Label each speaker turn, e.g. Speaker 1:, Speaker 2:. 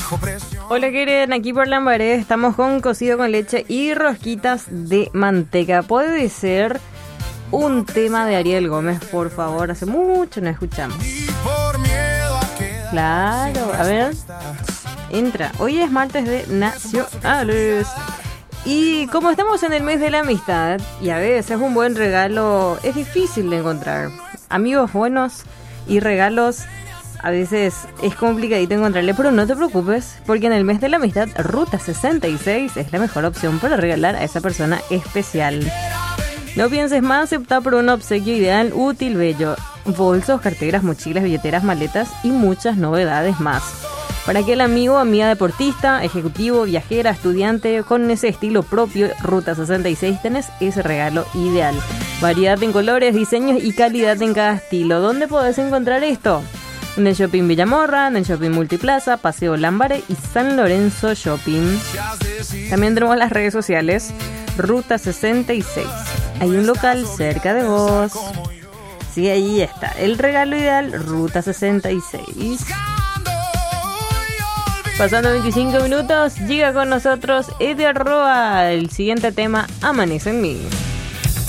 Speaker 1: Hola, Keren, aquí por Lambaré estamos con cocido con leche y rosquitas de manteca. Puede ser un tema de Ariel Gómez, por favor, hace mucho no escuchamos. Claro, a ver, entra. Hoy es martes de Nacionales. Y como estamos en el mes de la amistad, y a veces un buen regalo es difícil de encontrar. Amigos buenos y regalos a veces es complicadito encontrarle, pero no te preocupes, porque en el mes de la amistad, Ruta 66 es la mejor opción para regalar a esa persona especial. No pienses más, opta por un obsequio ideal, útil, bello. Bolsos, carteras, mochilas, billeteras, maletas y muchas novedades más. Para que el amigo o amiga deportista, ejecutivo, viajera, estudiante, con ese estilo propio, Ruta 66 tenés ese regalo ideal. Variedad en colores, diseños y calidad en cada estilo. ¿Dónde podés encontrar esto? En el Shopping Villamorra, en el Shopping Multiplaza, Paseo Lambaré y San Lorenzo Shopping. También tenemos las redes sociales, Ruta 66. Hay un local cerca de vos. Sí, ahí está. El regalo ideal, Ruta 66. Pasando 25 minutos, llega con nosotros Eddie Arroa. El siguiente tema, Amanece en mí.